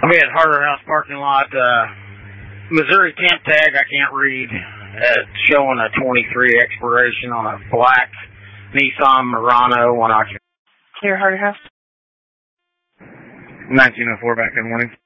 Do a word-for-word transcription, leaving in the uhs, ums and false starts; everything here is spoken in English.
I'm at Harder House parking lot. Uh, Missouri temp tag I can't read. It's showing a twenty-three expiration on a black Nissan Murano one occupant. Clear Harder House. nineteen oh four back, good morning.